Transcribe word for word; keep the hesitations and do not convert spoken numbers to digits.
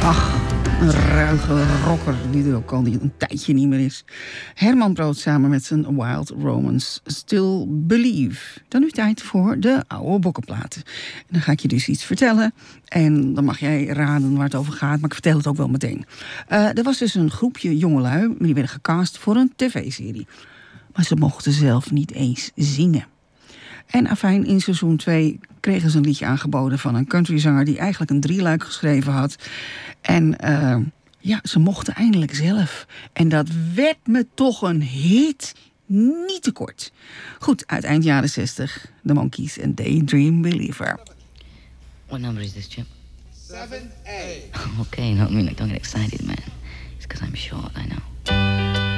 Ach, een ruige rocker die er ook al een tijdje niet meer is. Herman Brood samen met zijn Wild Romance Still Believe. Dan nu tijd voor de oude bokkenplaten. En dan ga ik je dus iets vertellen. En dan mag jij raden waar het over gaat, maar ik vertel het ook wel meteen. Uh, er was dus een groepje jongelui, die werden gecast voor een tv-serie. Maar ze mochten zelf niet eens zingen. En afijn, in seizoen twee kregen ze een liedje aangeboden van een countryzanger die eigenlijk een drieluik geschreven had. En uh, ja, ze mochten eindelijk zelf. En dat werd me toch een hit. Niet te kort. Goed, uit eind jaren zestig. The Monkees en Daydream Believer. What number is this, Chip? seven A. Okay, no, I mean, like, don't get excited, man. It's because I'm short, I know.